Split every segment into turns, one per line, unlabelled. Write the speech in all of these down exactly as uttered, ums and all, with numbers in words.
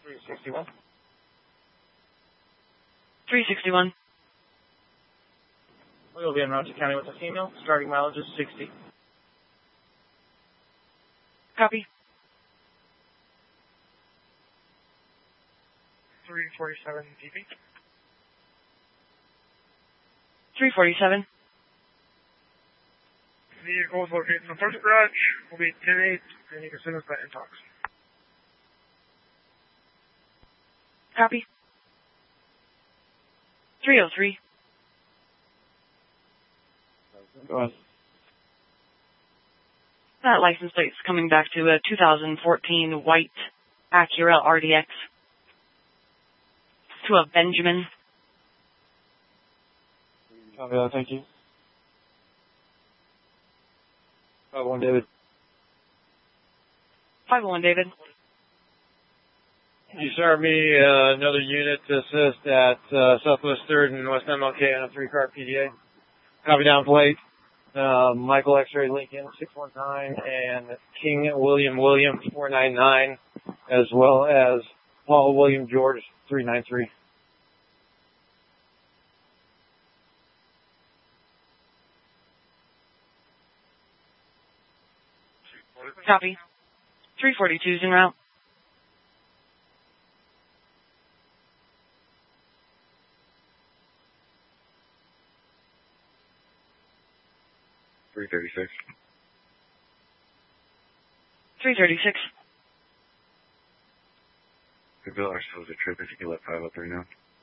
three sixty-one.
three sixty-one.
We'll be in Roger County with a female. Starting mileage is sixty.
Copy.
three forty-seven D P.
three forty-seven.
Vehicle is located in the first garage. Will be ten eight, and you can send us that intox.
Copy. three oh three.
Go ahead.
That license plate's coming back to a two thousand fourteen white Acura R D X. To a Benjamin.
Copy that, thank you. five one David.
five oh one David.
You serve me uh, another unit to assist at uh, Southwest third and West M L K on a three-car P D A. Copy down plate. Uh, Michael X-Ray Lincoln six one nine and King William William four nine nine, as well as Paul William George three nine three.
Copy. three forty-two's en route.
three thirty-six.
three thirty-six.
The bill are supposed to trip if you can let five oh three know.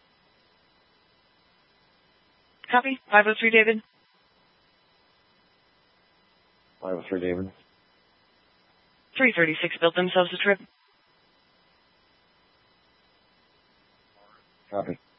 Copy. five oh three David.
five oh three David.
three thirty-six built themselves a trip.
Copy.